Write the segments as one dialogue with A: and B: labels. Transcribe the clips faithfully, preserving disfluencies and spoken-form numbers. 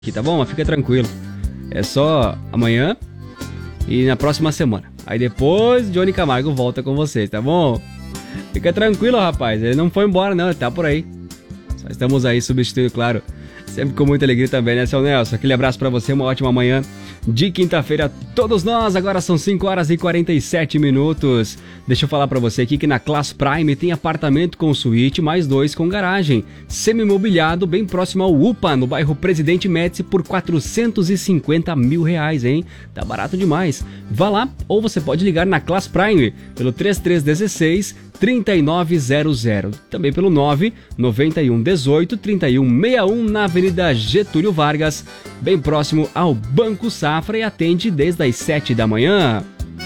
A: aqui, tá bom? Mas fica tranquilo. É só amanhã e na próxima semana. Aí depois Johnny Camargo volta com vocês, tá bom? Fica tranquilo, rapaz. Ele não foi embora, não. Ele tá por aí. Só estamos aí substituindo, claro. Sempre com muita alegria também, né, seu Nelson? Aquele abraço pra você, uma ótima manhã de quinta-feira a todos nós. Agora são cinco horas e quarenta e sete minutos. Deixa eu falar pra você aqui que na Class Prime tem apartamento com suíte mais dois com garagem. Semi-mobiliado bem próximo ao U P A, no bairro Presidente Médici, por quatrocentos e cinquenta mil reais, hein? Tá barato demais. Vá lá, ou você pode ligar na Class Prime pelo três três um seis, três nove zero zero. Também pelo nove nove um dezoito, trinta e um sessenta e um na Avenida Getúlio Vargas, bem próximo ao Banco Safra, e atende desde as sete da manhã.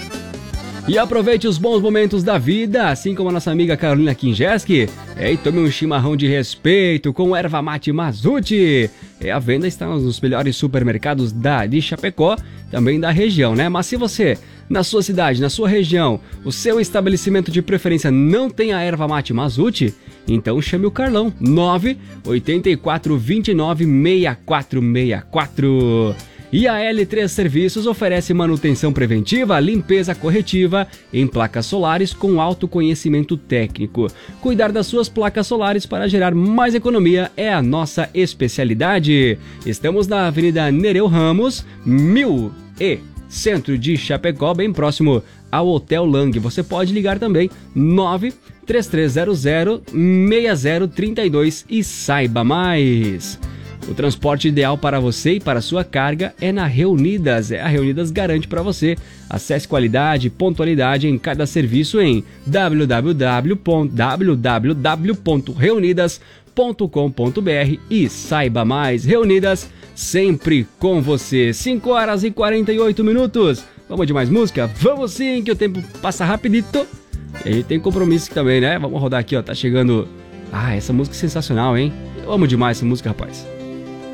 A: E aproveite os bons momentos da vida, assim como a nossa amiga Carolina Kinjeski. É, e tome um chimarrão de respeito com erva mate Mazuti. É, a venda está nos melhores supermercados da, de Chapecó, também da região, né? Mas se você, na sua cidade, na sua região, o seu estabelecimento de preferência não tem a erva mate Mazuti, então chame o Carlão, nove oito quatro, dois nove, seis quatro seis quatro. E a L três Serviços oferece manutenção preventiva, limpeza corretiva em placas solares com alto conhecimento técnico. Cuidar das suas placas solares para gerar mais economia é a nossa especialidade. Estamos na Avenida Nereu Ramos, mil e centro de Chapecó, bem próximo ao Hotel Lang. Você pode ligar também, nove três três zero zero, seis zero três dois e saiba mais. O transporte ideal para você e para sua carga é na Reunidas. A Reunidas garante para você. Acesse qualidade e pontualidade em cada serviço em w w w ponto reunidas ponto com ponto b r e saiba mais. Reunidas, sempre com você. cinco horas e quarenta e oito minutos. Vamos de mais música? Vamos sim, que o tempo passa rapidito. E a gente tem compromisso também, né? Vamos rodar aqui, ó. Tá chegando... Ah, essa música é sensacional, hein? Eu amo demais essa música, rapaz.